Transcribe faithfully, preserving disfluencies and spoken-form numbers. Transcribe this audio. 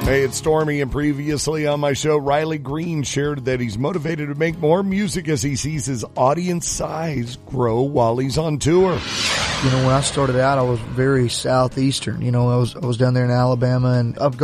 Hey, it's Stormy, and previously on my show, Riley Green shared that he's motivated to make more music as he sees his audience size grow while he's on tour. You know, when I started out, I was very southeastern. You know, I was I was down there in Alabama, and I've